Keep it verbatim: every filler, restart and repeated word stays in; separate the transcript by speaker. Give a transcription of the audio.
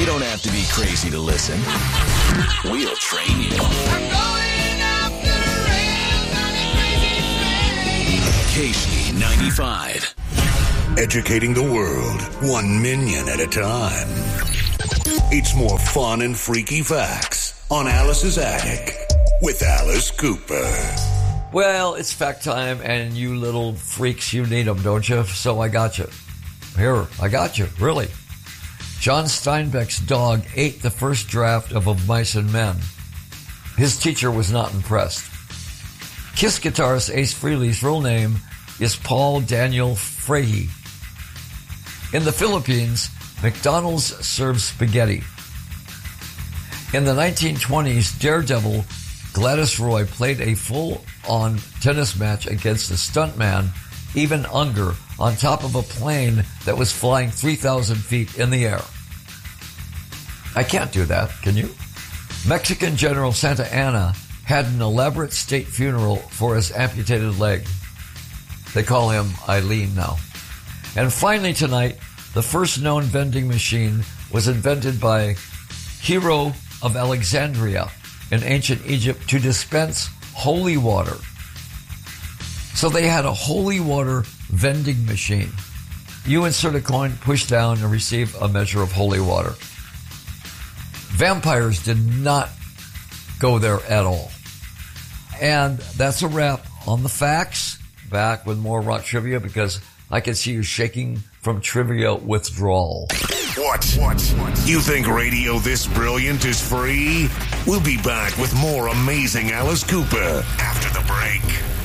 Speaker 1: don't have to be crazy to listen. We'll train you.
Speaker 2: I'm going off the rails on a crazy train.
Speaker 1: K C ninety-five.
Speaker 3: Educating the world, one minion at a time. It's more fun and freaky facts on Alice's Attic with Alice Cooper.
Speaker 4: Well, it's fact time, and you little freaks, you need them, don't you? So I got you. Here, I got you, really. John Steinbeck's dog ate the first draft of Of Mice and Men. His teacher was not impressed. Kiss guitarist Ace Frehley's real name is Paul Daniel Frehy. In the Philippines, McDonald's serves spaghetti. In the nineteen twenties, Daredevil Gladys Roy played a full-on tennis match against a stuntman, Even Unger, on top of a plane that was flying three thousand feet in the air. I can't do that, can you? Mexican General Santa Anna had an elaborate state funeral for his amputated leg. They call him Eileen now. And finally tonight, the first known vending machine was invented by Hero of Alexandria in ancient Egypt to dispense holy water. So they had a holy water vending machine. You insert a coin, push down, and receive a measure of holy water. Vampires did not go there at all. And that's a wrap on the facts. Back with more rock trivia because I can see you shaking from trivia withdrawal.
Speaker 3: What? What? What? You think radio this brilliant is free? We'll be back with more amazing Alice Cooper after the break.